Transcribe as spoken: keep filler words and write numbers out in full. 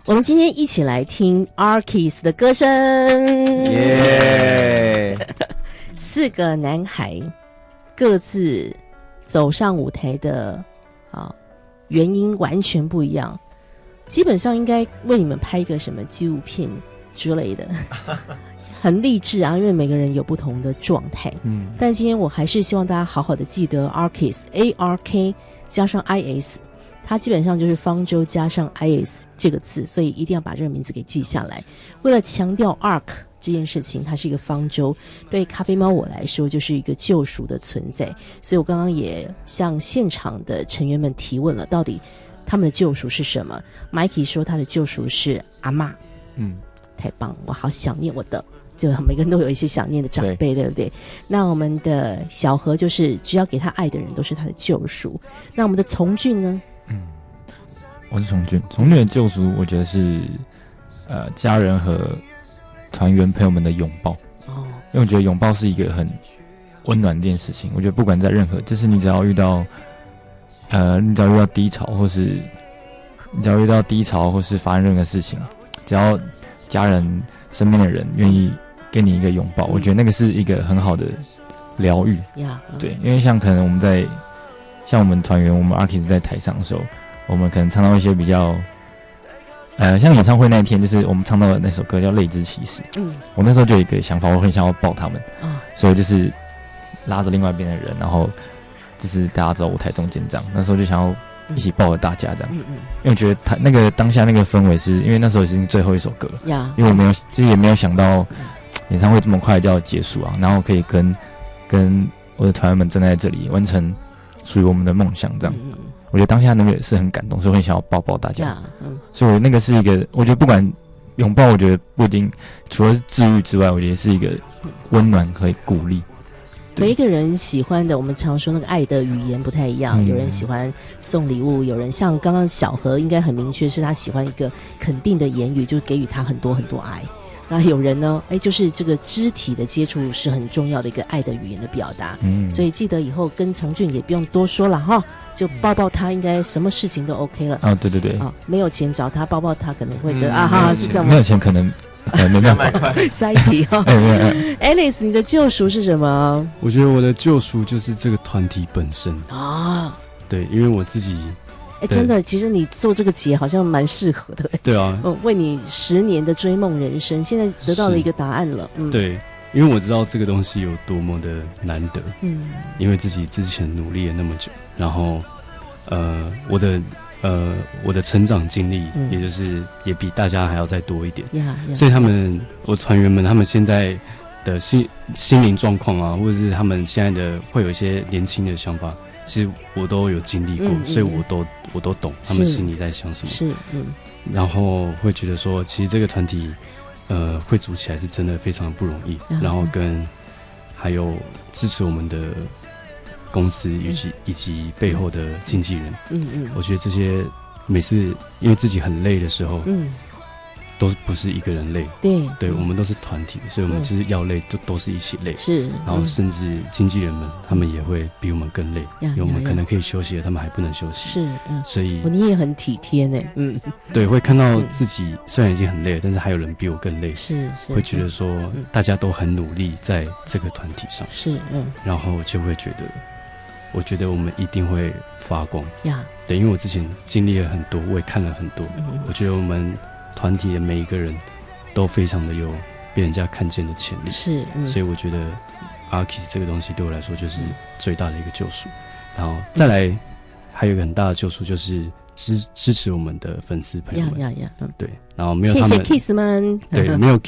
我们今天一起来听 Arkiss 的歌声， 耶、yeah ！ 四个男孩各自走上舞台的啊原因完全不一样，基本上应该为你们拍一个什么纪录片之类的，很励志啊！因为每个人有不同的状态，嗯，但今天我还是希望大家好好的记得 Arkiss A R K 加上 I S。它基本上就是方舟加上 I S 这个字，所以一定要把这个名字给记下来。为了强调 Ark 这件事情，它是一个方舟，对咖啡猫我来说就是一个救赎的存在。所以我刚刚也向现场的成员们提问了，到底他们的救赎是什么 ？Mikey 说他的救赎是阿嬷，嗯，太棒了，我好想念我的。就每个人都有一些想念的长辈， 对, 对不对？那我们的小何就是只要给他爱的人都是他的救赎。那我们的从俊呢？ 嗯，我是从俊。从俊的救赎，我觉得是呃家人和团员朋友们的拥抱。哦，因为我觉得拥抱是一个很温暖的一件事情。我觉得不管在任何，就是你只要遇到呃，你只要遇到低潮，或是你只要遇到低潮，或是发生任何事情，只要家人身边的人愿意给你一个拥抱，嗯、我觉得那个是一个很好的疗愈。Yeah, 对，因为像可能我们在。像我们团员，我们 Arkiss 在台上的时候，我们可能唱到一些比较，呃，像演唱会那一天，就是我们唱到的那首歌叫《泪之骑士》。嗯，我那时候就有一个想法，我很想要抱他们，啊、所以我就是拉着另外一边的人，然后就是大家走舞台中间这样。那时候就想要一起抱着大家这样，嗯嗯，因为我觉得他那个当下那个氛围是，因为那时候已经是最后一首歌了，呀，因为我没有，就是也没有想到演唱会这么快就要结束啊，然后可以跟跟我的团员们站在这里完成。属于我们的梦想，这样，嗯、我觉得当下那个是很感动，所以我很想要抱抱大家。嗯、所以我那个是一个，我觉得不管拥抱，我觉得不一定，除了治愈之外，我觉得是一个温暖和鼓励。 每一个人喜欢的，我们常说那个爱的语言不太一样，嗯、有人喜欢送礼物，有人像刚刚小何应该很明确，是他喜欢一个肯定的言语，就给予他很多很多爱。那有人呢，哎，就是这个肢体的接触是很重要的一个爱的语言的表达，嗯，所以记得以后跟从俊也不用多说了哈，就抱抱他，应该什么事情都 OK 了。 哦，对对对，啊、 哦，没有钱找他抱抱他可能会得、嗯、啊哈，是这样吗？ 没有钱可能呃没办法。 下一题哈、哦、，Alice， 你的救赎是什么？ 我觉得我的救赎就是这个团体本身啊，对，因为我自己。 哎，真的，其实你做这个节好像蛮适合的。 对啊， 嗯，为你十年的追梦人生，现在得到了一个答案了。嗯， 对，因为我知道这个东西有多么的难得。嗯，因为自己之前努力了那么久，然后，呃，我的呃我的成长经历，嗯、也就是也比大家还要再多一点。Yeah, yeah, 所以他们，我团员们，他们现在的心心灵状况啊，或者是他们现在的会有一些年轻的想法。其实我都有经历过，嗯嗯、所以我都我都懂他们心里在想什么。是，嗯。然后会觉得说，其实这个团体，呃，会组起来是真的非常不容易。嗯、然后跟还有支持我们的公司以及、嗯、以及背后的经纪人，嗯嗯。我觉得这些每次因为自己很累的时候，嗯。都不是一个人累，对，对，我们都是团体，所以我们就是要累，都、嗯、都是一起累。是，然后甚至经纪人们，他们也会比我们更累，嗯、因为我们可能可以休息了，他们还不能休息。是，嗯，所以你也很体贴呢，嗯， 对，会看到自己虽然已经很累了，但是还有人比我更累，是，会觉得说大家都很努力在这个团体上，是，嗯，然后就会觉得，我觉得我们一定会发光呀。对，因为我之前经历了很多，我也看了很多，嗯、我觉得我们。团体的每一个人都非常的有被人家看见的潜力，是，嗯、所以我觉得 Arkiss 这个东西对我来说就是最大的一个救赎。然后再来，嗯、还有一个很大的救赎就是支支持我们的粉丝朋友们，呀呀呀，对，然后没有他们， 谢谢 Kiss 们， 对，没有